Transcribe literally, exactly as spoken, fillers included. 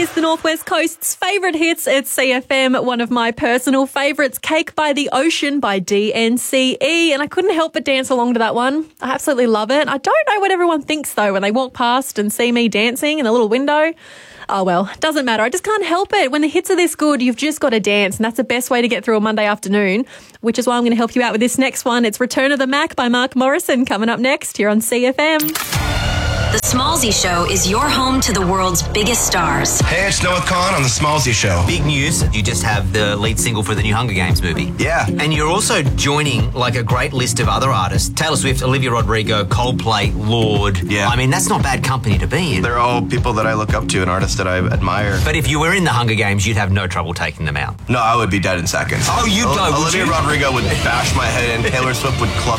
is the Northwest Coast's favourite hits. It's C F M, one of my personal favourites, Cake by the Ocean by D N C E. And I couldn't help but dance along to that one. I absolutely love it. I don't know what everyone thinks, though, when they walk past and see me dancing in a little window. Oh, well, doesn't matter. I just can't help it. When the hits are this good, you've just got to dance, and that's the best way to get through a Monday afternoon, which is why I'm going to help you out with this next one. It's Return of the Mac by Mark Morrison coming up next here on C F M. The Smallsy Show is your home to the world's biggest stars. Hey, it's Noah Khan on The Smallsy Show. Big news, you just have the lead single for the new Hunger Games movie. Yeah. And you're also joining like a great list of other artists. Taylor Swift, Olivia Rodrigo, Coldplay, Lorde. Yeah. I mean, that's not bad company to be in. They're all people that I look up to and artists that I admire. But if you were in the Hunger Games, you'd have no trouble taking them out. No, I would be dead in seconds. Oh, you O- go, would Olivia you? Rodrigo would bash my head in. Taylor Swift would club